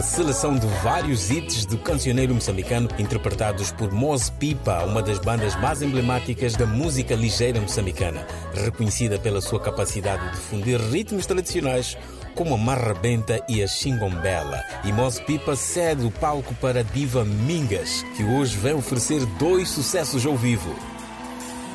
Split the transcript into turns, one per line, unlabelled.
Seleção de vários hits do cancioneiro moçambicano interpretados por Moz Pipa, uma das bandas mais emblemáticas da música ligeira moçambicana, reconhecida pela sua capacidade de fundir ritmos tradicionais como a marrabenta e a xingombela. E Moz Pipa cede o palco para a diva Mingas, que hoje vem oferecer 2 sucessos ao vivo.